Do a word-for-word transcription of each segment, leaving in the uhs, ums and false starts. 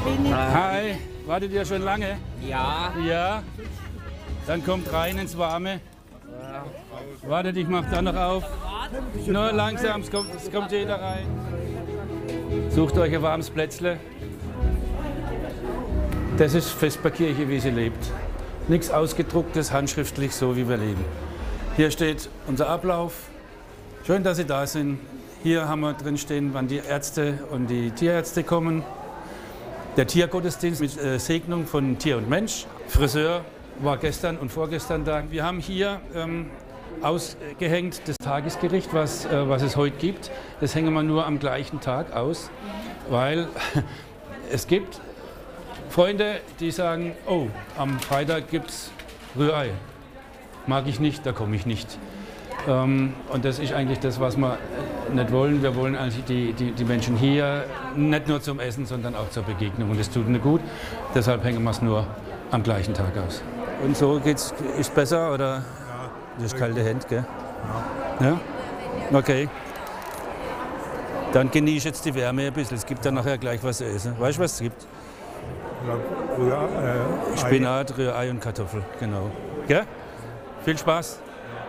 Hi, wartet ihr schon lange? Ja. Ja? Dann kommt rein ins Warme. Wartet, ich mach da noch auf. Nur langsam, es kommt, es kommt jeder rein. Sucht euch ein warmes Plätzle. Das ist Vesperkirche, wie sie lebt. Nichts Ausgedrucktes, handschriftlich, so wie wir leben. Hier steht unser Ablauf. Schön, dass Sie da sind. Hier haben wir drin stehen, wann die Ärzte und die Tierärzte kommen. Der Tiergottesdienst mit äh, Segnung von Tier und Mensch. Friseur war gestern und vorgestern da. Wir haben hier ähm, ausgehängt das Tagesgericht, was, äh, was es heute gibt. Das hängen wir nur am gleichen Tag aus, weil es gibt Freunde, die sagen, oh, am Freitag gibt es Rührei. Mag ich nicht, da komme ich nicht. Ähm, und das ist eigentlich das, was wir nicht wollen. Wir wollen eigentlich die, die, die Menschen hier nicht nur zum Essen, sondern auch zur Begegnung. Und das tut ihnen gut. Deshalb hängen wir es nur am gleichen Tag aus. Und so geht's, ist besser, oder? Ja. Das ist kalte Hände, gell? Ja. Ja? Okay. Dann genieß jetzt die Wärme ein bisschen. Es gibt dann nachher gleich was zu essen. Weißt du, was es gibt? Ja, äh, Spinat, Rührei und Kartoffel, genau. Gell? Viel Spaß.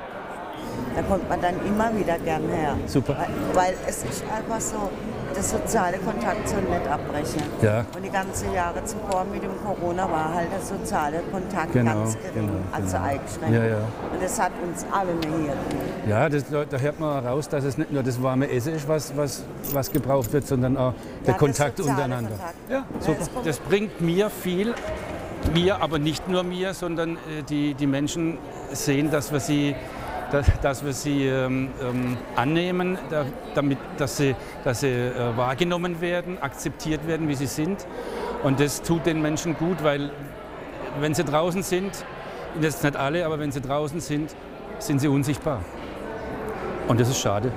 Da kommt man dann immer wieder gern her. Super. Weil, weil es ist einfach so, der soziale Kontakt soll nicht abbrechen. Ja. Und die ganzen Jahre zuvor mit dem Corona war halt der soziale Kontakt Genau, ganz gering, genau, also genau. eingeschränkt. Ja, ja. Und das hat uns alle nehiert. Ja, das, da hört man raus, dass es nicht nur das warme Essen ist, was, was, was gebraucht wird, sondern auch der Ja, Kontakt der soziale untereinander. Kontakt. Ja, super. das kommt- Das bringt mir viel, mir, aber nicht nur mir, sondern äh, die, die Menschen sehen, dass wir sie, dass, dass wir sie ähm, ähm, annehmen, da, damit, dass sie, dass sie äh, wahrgenommen werden, akzeptiert werden, wie sie sind. Und das tut den Menschen gut, weil wenn sie draußen sind, jetzt nicht alle, aber wenn sie draußen sind, sind sie unsichtbar. Und das ist schade.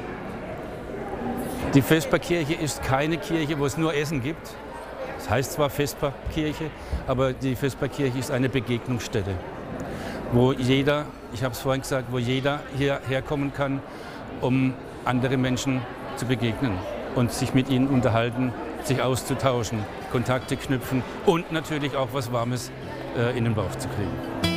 Die Vesperkirche ist keine Kirche, wo es nur Essen gibt. Das heißt zwar Vesperkirche, aber die Vesperkirche ist eine Begegnungsstätte, wo jeder, ich habe es vorhin gesagt, wo jeder hierher kommen kann, um andere Menschen zu begegnen und sich mit ihnen unterhalten, sich auszutauschen, Kontakte knüpfen und natürlich auch was Warmes äh, in den Bauch zu kriegen.